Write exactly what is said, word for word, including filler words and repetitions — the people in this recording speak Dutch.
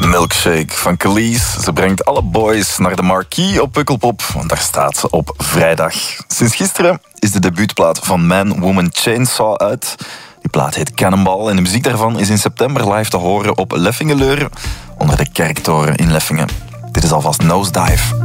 Milkshake van Khalees. Ze brengt alle boys naar de marquee op Pukkelpop, want daar staat ze op vrijdag. Sinds gisteren is de debuutplaat van Man Woman Chainsaw uit. Die plaat heet Cannonball en de muziek daarvan is in september live te horen op Leffingeleur onder de Kerktoren in Leffingen. Dit is alvast Nosedive.